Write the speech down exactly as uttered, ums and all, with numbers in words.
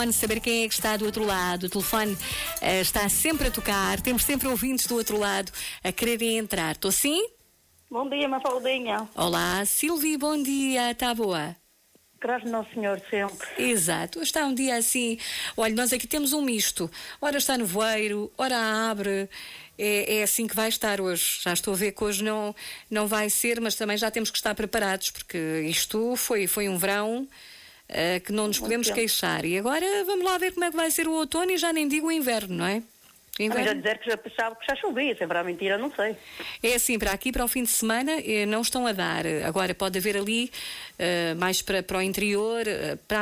telefone, saber quem é que está do outro lado. O telefone uh, está sempre a tocar, temos sempre ouvintes do outro lado a quererem entrar. Estou sim? Bom dia, Mafaldinha. Olá, Silvia, bom dia, está boa? Graças ao Senhor sempre. Exato, hoje está um dia assim. Olha, nós aqui temos um misto. Ora está nevoeiro, ora abre. É, é assim que vai estar hoje. Já estou a ver que hoje não, não vai ser, mas também já temos que estar preparados, porque isto foi, foi um verão uh, que não nos podemos queixar. E agora vamos lá ver como é que vai ser o outono e já nem digo o inverno, não é? Mas a dizer que já pensava que já chovia, se é verdade mentira, não sei. É assim, para aqui, para o fim de semana, eh, não estão a dar. Agora pode haver ali, uh, mais para, para o interior, uh, para